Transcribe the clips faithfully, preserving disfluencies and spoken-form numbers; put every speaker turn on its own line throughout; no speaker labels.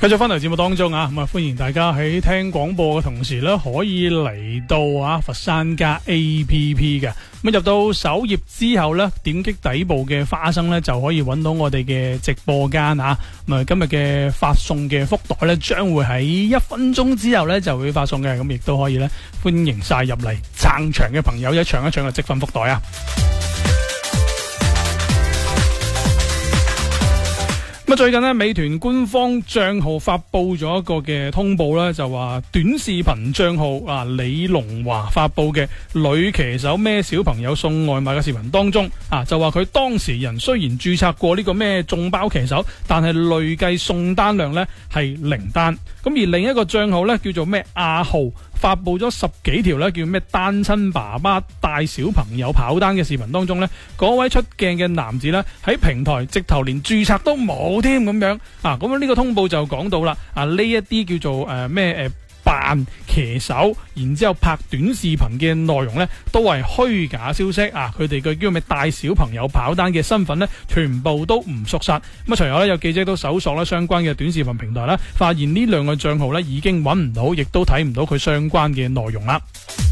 繼續翻嚟節目當中啊，咁啊歡迎大家喺聽廣播嘅同時咧，可以嚟到啊佛山家 A P P 嘅。咁入到首頁之後咧，點擊底部嘅花生咧，就可以揾到我哋嘅直播間啊。咁啊今日嘅發送嘅福袋咧，將會喺一分鐘之後咧就會發送嘅。咁亦都可以咧，歡迎晒入嚟撐場嘅朋友一搶一搶嘅積分福袋啊！咁最近呢，美團官方賬號發佈咗一個嘅通報咧，就話短視頻賬號啊李龍華發佈嘅女騎手孭小朋友送外賣嘅視頻當中啊，就話佢當事人雖然註冊過呢個咩眾包騎手，但係累計送單量呢係零單。咁而另一個賬號呢，叫做咩阿浩，發佈咗十幾條呢叫咩單親爸爸帶小朋友跑單嘅視頻當中呢，嗰位出鏡嘅男子呢，喺平台直頭連註冊都冇添咁樣啊！咁呢個通報就講到啦，啊呢一啲叫做誒咩誒扮騎手，然之後拍短視頻嘅內容呢，都係虛假消息啊！佢哋嘅叫咩帶小朋友跑單嘅身份呢，全部都唔屬實。咁啊，隨後呢，有記者都搜索咧相關嘅短視頻平台啦，發現呢兩個賬號呢已經揾唔到，亦都睇唔到佢相關嘅內容啦。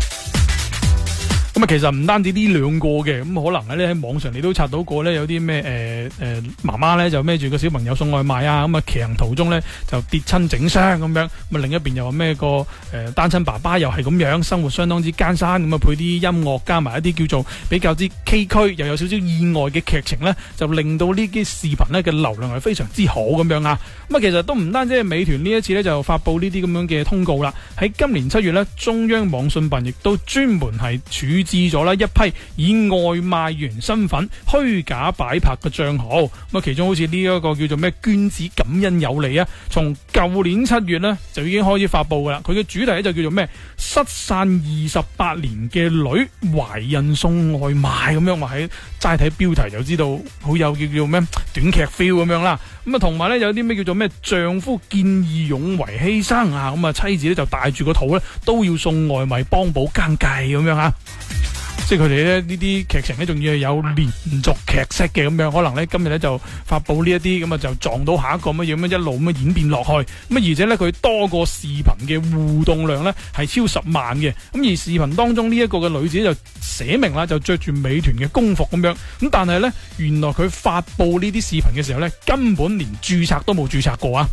咁啊，其實唔單止呢兩個嘅，咁可能咧喺網上你都刷到過咧，有啲咩誒誒媽媽咧就孭住個小朋友送外賣啊，咁啊騎行途中咧就跌親整傷咁樣，咁啊另一邊又話咩個誒、呃、單親爸爸又係咁樣，生活相當之艱辛，咁啊配啲音樂加埋一啲叫做比較之崎嶇又有少少意外嘅劇情咧，就令到呢啲視頻咧嘅流量係非常之好咁樣啊！咁啊其實都唔單止係美團呢一次咧就發佈呢啲咁樣嘅通告啦，喺今年七月咧中央網信辦亦都專門係處置咗啦一批以外賣員身份虛假擺拍嘅賬號，咁啊其中好似呢一個叫做咩捐子感恩有利啊，從舊年七月呢就已經開始發佈噶啦，佢嘅主題咧就叫做咩失散二十八年嘅女懷孕送外賣咁樣，話喺齋睇標題就知道好有叫叫咩短劇 feel 咁樣啦，咁啊同埋咧有啲咩叫做咩丈夫見義勇為犧牲啊，咁啊妻子咧就帶住個肚咧都要送外賣幫補更計咁樣啊。即係佢哋咧呢啲劇情咧，仲要係有連續劇式嘅咁樣，可能咧今日咧就發佈呢一啲咁啊，就撞到下一個乜嘢咁一路咁樣演變落去，咁啊而且咧佢多個視頻嘅互動量咧係超十萬嘅，咁而視頻當中呢一個嘅女子就寫明啦，就着住美團嘅工服咁樣，咁但係咧原來佢發佈呢啲視頻嘅時候咧，根本連註冊都冇註冊過啊！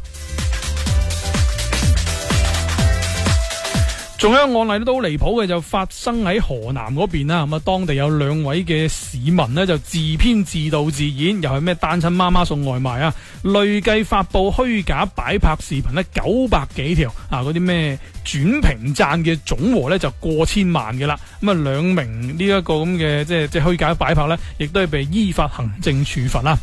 仲有一個案例都好離譜嘅，就發生喺河南嗰邊啦。咁啊，當地有兩位嘅市民呢，就自編自導自演，又係咩單親媽媽送外賣啊，累計發佈虛假擺拍視頻呢九百幾條啊，嗰啲咩轉評讚嘅總和呢，就過千萬嘅啦。咁啊，兩名呢一個咁嘅即係即係虛假擺拍呢，亦都係被依法行政處罰啦。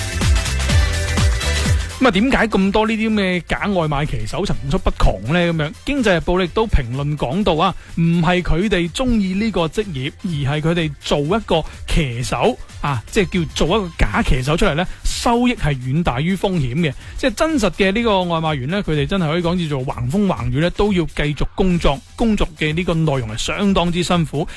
咁啊，點解咁多呢啲咩假外賣騎手層出不窮呢？咁樣經濟日報亦都評論講到啊，唔係佢哋中意呢個職業，而係佢哋做一個騎手啊，即係叫做一個假騎手出嚟呢，收益係遠大於風險嘅。即係真實嘅呢個外賣員呢，佢哋真係可以講叫做橫風橫雨呢，都要繼續工作，工作嘅呢個內容係相當之辛苦。